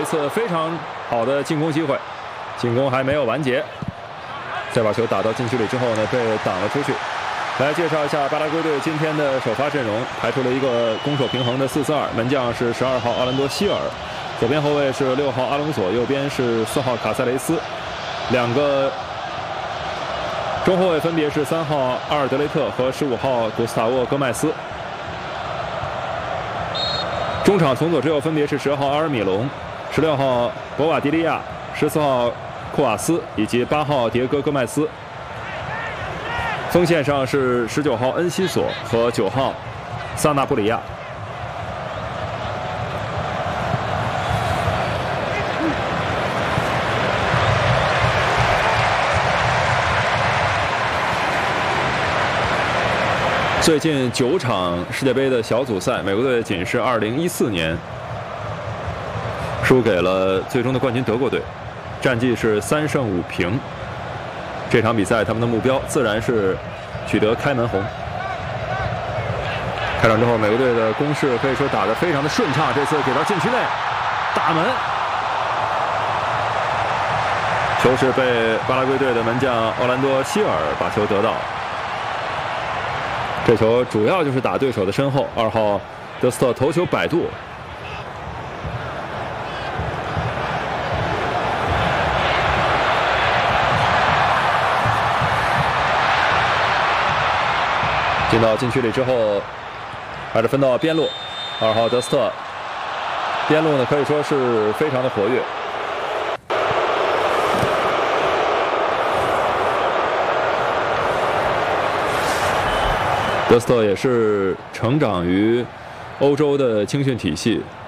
次非常好的进攻机会，进攻还没有完结。再把球打到禁区里之后呢，被挡了出去。来介绍一下巴拉圭队今天的首发阵容，排出了一个攻守平衡的4-4-2，门将是12号奥兰多·希尔，左边后卫是6号阿隆索，右边是4号卡塞雷斯，两个中后卫分别是3号阿尔德雷特和15号古斯塔沃·戈麦斯。中场从左至右分别是10号阿尔米隆、16号博瓦迪利亚、14号库瓦斯以及8号迭戈·戈麦斯。锋线上是19号恩西索和9号萨纳布里亚。最近9场世界杯的小组赛，美国队仅是2014年输给了最终的冠军德国队，战绩是3胜5平。这场比赛他们的目标自然是取得开门红。开场之后，美国队的攻势可以说打得非常的顺畅，这次给到禁区内，大门，球是被巴拉圭队的门将奥兰多·希尔把球得到。这球主要就是打对手的身后，2号德斯特头球摆渡。进到禁区里之后，还是分到边路，2号德斯特，边路呢可以说是非常的活跃。德斯特也是成长于欧洲的青训体系，